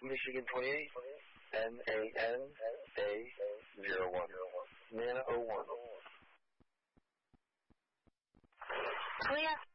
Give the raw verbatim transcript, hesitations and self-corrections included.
Michigan twenty-eight, N A N A zero one. Nana oh one. Clear.